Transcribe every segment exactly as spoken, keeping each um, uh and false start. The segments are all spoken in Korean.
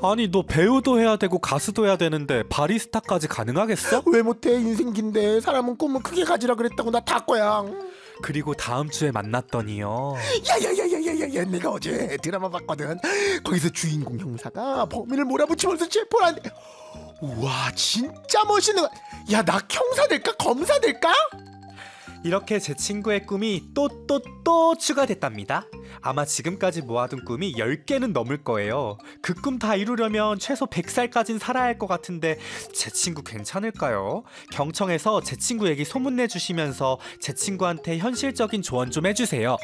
아니 너 배우도 해야 되고 가수도 해야 되는데 바리스타까지 가능하겠어? 왜 못해? 인생 긴데. 사람은 꿈을 크게 가지라 그랬다고. 나 다 거야. 그리고 다음 주에 만났더니요. 야야야야야야야, 내가 어제 드라마 봤거든. 거기서 주인공 형사가 범인을 몰아붙이면서 체포를 한대. 우와, 진짜 멋있는 거야. 야, 나 형사 될까? 검사 될까? 이렇게 제 친구의 꿈이 또 또 또 추가됐답니다. 아마 지금까지 모아둔 꿈이 열 개는 넘을 거예요. 그 꿈 다 이루려면 최소 백 살까진 살아야 할 것 같은데 제 친구 괜찮을까요? 경청에서 제 친구 얘기 소문내주시면서 제 친구한테 현실적인 조언 좀 해주세요.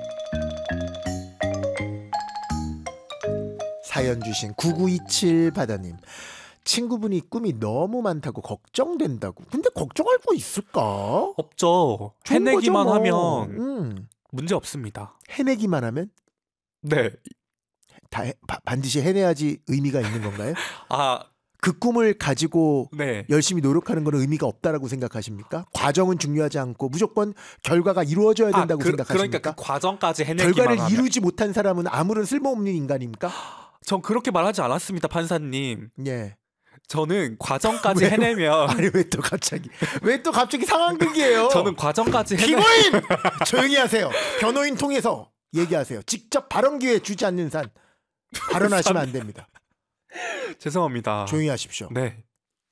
사연 주신 구구이칠 바다님, 친구분이 꿈이 너무 많다고 걱정된다고. 근데 걱정할 거 있을까? 없죠. 좋은 해내기만 거죠, 뭐. 하면 음. 문제 없습니다. 해내기만 하면? 네. 다 해, 바, 반드시 해내야지 의미가 있는 건가요? 아, 그 꿈을 가지고 네. 열심히 노력하는 건 의미가 없다라고 생각하십니까? 과정은 중요하지 않고 무조건 결과가 이루어져야 된다고 아, 그, 생각하십니까? 그러니까 그 과정까지 해내기만 결과를 하면. 이루지 못한 사람은 아무런 쓸모없는 인간입니까? 전 그렇게 말하지 않았습니다, 판사님. 예. 저는 과정까지 왜, 해내면 아니 왜 또 갑자기 왜 또 갑자기 상황극이에요? 저는 과정까지 해내 피고인 조용히 하세요. 변호인 통해서 얘기하세요. 직접 발언 기회 주지 않는 산 발언하시면 안 됩니다. 죄송합니다. 조용히 하십시오. 네.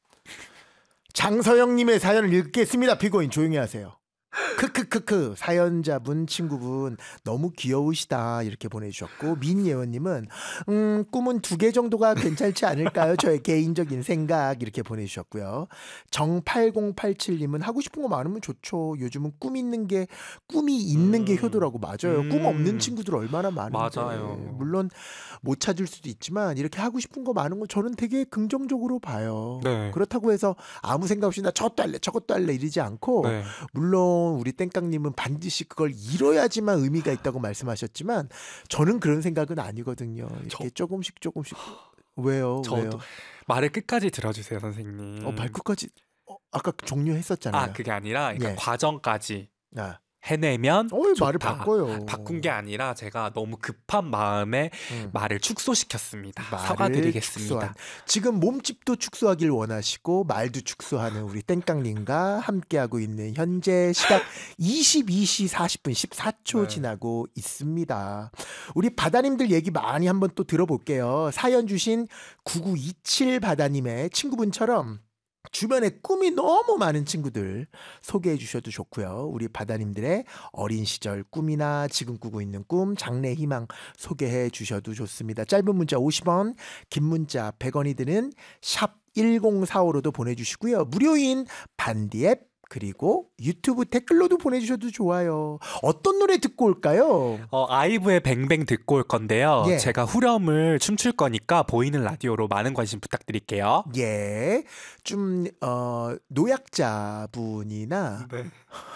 장서영님의 사연을 읽겠습니다. 피고인 조용히 하세요. 크크크크, 사연자분 친구분 너무 귀여우시다 이렇게 보내주셨고, 민예원님은 음 꿈은 두 개 정도가 괜찮지 않을까요? 저의 개인적인 생각 이렇게 보내주셨고요. 정팔공팔칠님은 하고 싶은 거 많으면 좋죠. 요즘은 꿈 있는 게 꿈이 있는 게 효도라고. 맞아요. 음. 꿈 없는 친구들 얼마나 많은데. 맞아요. 물론 못 찾을 수도 있지만 이렇게 하고 싶은 거 많은 거 저는 되게 긍정적으로 봐요. 네. 그렇다고 해서 아무 생각 없이 나 저것도 할래 저것도 할래 이러지 않고, 네. 물론 우리 땡깡님은 반드시 그걸 이뤄야지만 의미가 있다고 말씀하셨지만 저는 그런 생각은 아니거든요. 이렇게 저... 조금씩 조금씩. 왜요? 저도 왜요? 말을 끝까지 들어주세요, 선생님. 어, 발끝까지 어, 아까 종료했었잖아요. 아, 그게 아니라 그러니까 예. 과정까지 아. 해내면 어, 왜 좋다. 말을 바꿔요? 바꾼 게 아니라 제가 너무 급한 마음에 음. 말을 축소시켰습니다. 말을 사과드리겠습니다. 축소한. 지금 몸집도 축소하길 원하시고 말도 축소하는 우리 땡깡님과 함께하고 있는 현재 시각 이십이 시 사십 분 십사 초 네. 지나고 있습니다. 우리 바다님들 얘기 많이 한번 또 들어볼게요. 사연 주신 구구이칠 바다님의 친구분처럼 주변에 꿈이 너무 많은 친구들 소개해 주셔도 좋고요. 우리 바다님들의 어린 시절 꿈이나 지금 꾸고 있는 꿈, 장래 희망 소개해 주셔도 좋습니다. 짧은 문자 오십 원, 긴 문자 백 원이 드는 샵 일공사오로도 보내주시고요. 무료인 반디 앱 그리고 유튜브 댓글로도 보내주셔도 좋아요. 어떤 노래 듣고 올까요? 어, 아이브의 뱅뱅 듣고 올 건데요. 예. 제가 후렴을 춤출 거니까 보이는 라디오로 많은 관심 부탁드릴게요. 예, 좀 어, 노약자분이나 네.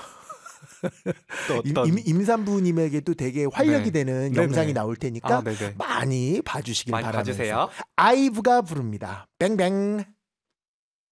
임, 임, 임산부님에게도 되게 활력이 네. 되는 네네. 영상이 나올 테니까 아, 네네. 많이 봐주시길 많이 바라면서 봐주세요. 아이브가 부릅니다. 뱅뱅.